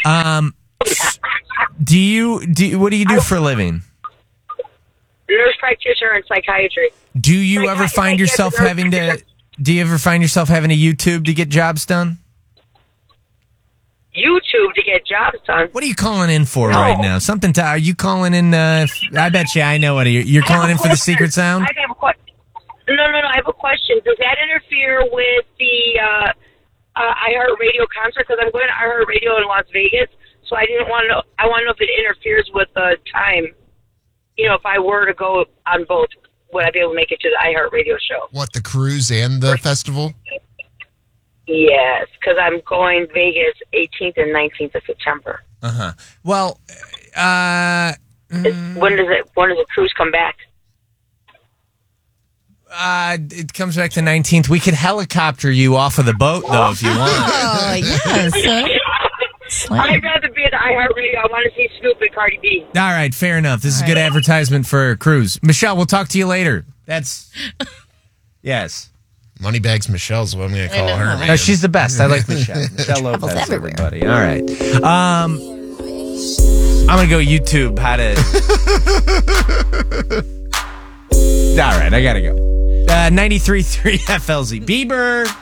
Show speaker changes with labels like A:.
A: What do you do for a living?
B: Nurse practitioner and psychiatry.
A: Do you ever find yourself having to YouTube to get jobs done?
B: YouTube to get jobs done.
A: What are you calling in for right now? Are you calling in? I bet you I know what you're calling in for the secret sound.
B: I have a question. No. I have a question. Does that interfere with the iHeartRadio concert? Because I'm going to iHeartRadio in Las Vegas, so I want to know if it interferes with the time. If I were to go on both, would I be able to make it to the iHeartRadio show?
C: What, the cruise and the festival?
B: Yes, because I'm going Vegas 18th and 19th of September.
A: Well,
B: when does the cruise come back?
A: It comes back to 19th. We could helicopter you off of the boat, though, if you want.
D: Oh, yes.
B: I'd rather be at the iHeartRadio. I want to see Snoop and Cardi B.
A: All right, fair enough. This is good advertisement for a cruise. Michelle, we'll talk to you later. Yes.
C: Moneybags Michelle's what I'm going to call her.
A: No, she's the best. I like Michelle. Michelle Lopez, everybody. All right. I'm going to go YouTube how to... All right, I got to go. 93.3 FLZ. Bieber...